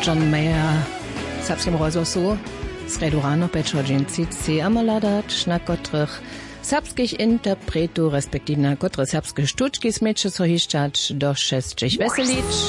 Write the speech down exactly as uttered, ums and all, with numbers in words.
John Mayer w serbskim rozgłosu z redu rano pięć godzin trzydzieści a maladać, na których serbskich interpretów, respektive na które serbskie sztuczki smiecze so hiszczać do szesćich weselić.